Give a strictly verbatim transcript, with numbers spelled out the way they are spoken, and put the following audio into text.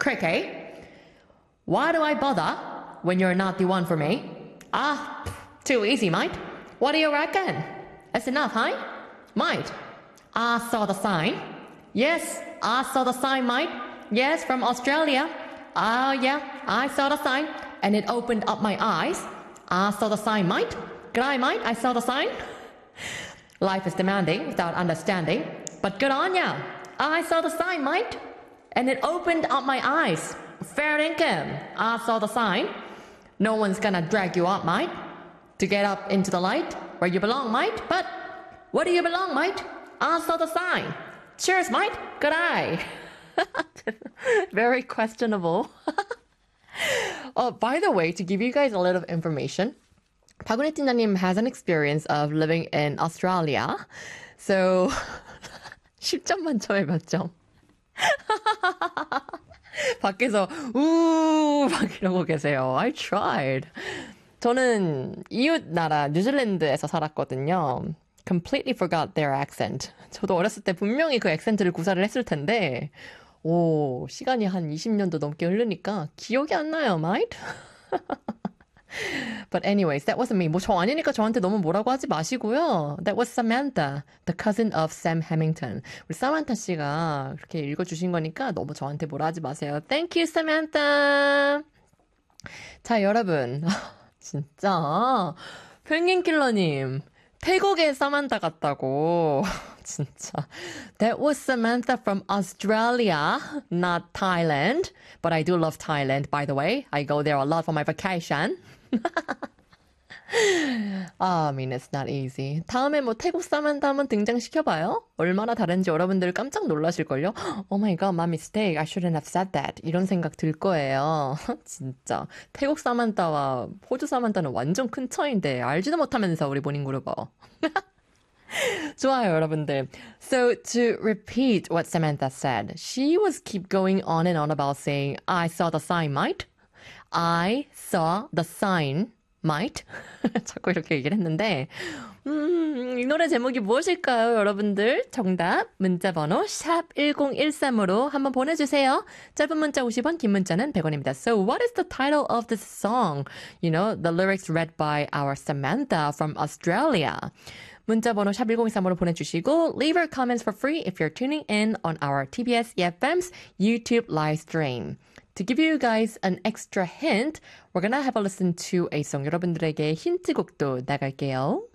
Cricket. Why do I bother when you're not the one for me? Ah, too easy, mate. What do you reckon? It's enough, huh? Mate, I saw the sign. Yes, I saw the sign, mate. Yes, from Australia. Oh, yeah, I saw the sign. And it opened up my eyes. I saw the sign, mate. Good eye, mate. I saw the sign. Life is demanding without understanding. But good on ya. I saw the sign, mate. And it opened up my eyes. Fair income. I saw the sign. No one's gonna drag you up, mate. To get up into the light where you belong, mate. But where do you belong, mate? I saw the sign. Cheers, mate. Good eye. Very questionable. Oh, by the way, to give you guys a little information, 박은혜 팀장님 has an experience of living in Australia. So, 십 점 만점에 몇 점? 밖에서 우 막 이러고 계세요. I tried. 저는 이웃 나라 뉴질랜드에서 살았거든요. Completely forgot their accent. 저도 어렸을 때 분명히 그 액센트를 구사를 했을 텐데 오, 시간이 한 이십 년도 넘게 흐르니까 기억이 안 나요, mate? But anyways, that wasn't me. 뭐 저 아니니까 저한테 너무 뭐라고 하지 마시고요. That was Samantha, the cousin of Sam Hamilton. 우리 사만타 씨가 그렇게 읽어주신 거니까 너무 저한테 뭐라 하지 마세요. Thank you, Samantha. 자, 여러분. 진짜 펭귄킬러님 태국의 사만타 같다고. 진짜. That was Samantha from Australia, not Thailand. But I do love Thailand, by the way. I go there a lot for my vacation. I mean, it's not easy. 다음에 뭐 태국 사만타 한번 등장시켜봐요. 얼마나 다른지 여러분들 깜짝 놀라실걸요? Oh my god, my mistake. I shouldn't have said that. 이런 생각 들 거예요. 진짜. 태국 사만타와 호주 사만타는 완전 큰 차이인데 알지도 못하면서 우리 모닝그룹어. 좋아요, 여러분들. So to repeat what Samantha said, she was keep going on and on about saying, I saw the sign, mate. I saw the sign, mate. 자꾸 이렇게 얘기를 했는데 음, 이 노래 제목이 무엇일까요, 여러분들? 정답 문자번호 샵 일공일삼으로 한번 보내주세요. 짧은 문자 오십 원, 긴 문자는 백 원입니다. So what is the title of this song? You know, the lyrics read by our Samantha from Australia. 문자번호 샵 일공이삼으로 보내주시고 leave your comments for free if you're tuning in on our 티비에스 이에프엠's YouTube live stream. To give you guys an extra hint, we're gonna have a listen to a song. 여러분들에게 힌트곡도 나갈게요.